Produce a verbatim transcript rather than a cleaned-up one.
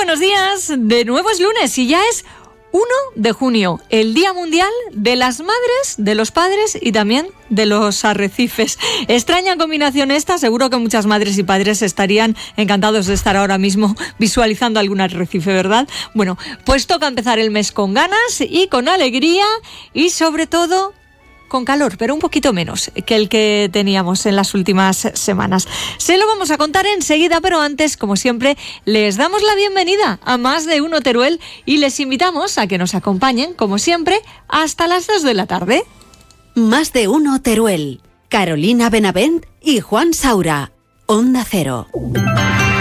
buenos días, de nuevo es lunes y ya es uno de junio, el Día Mundial de las Madres, de los Padres y también de los arrecifes. Extraña combinación esta, seguro que muchas madres y padres estarían encantados de estar ahora mismo visualizando algún arrecife, ¿verdad? Bueno, pues toca empezar el mes con ganas y con alegría y sobre todo con calor, pero un poquito menos que el que teníamos en las últimas semanas. Se lo vamos a contar enseguida, pero antes, como siempre, les damos la bienvenida a Más de Uno Teruel y les invitamos a que nos acompañen, como siempre, hasta las dos de la tarde. Más de Uno Teruel. Carolina Benavent y Juan Saura. Onda Cero.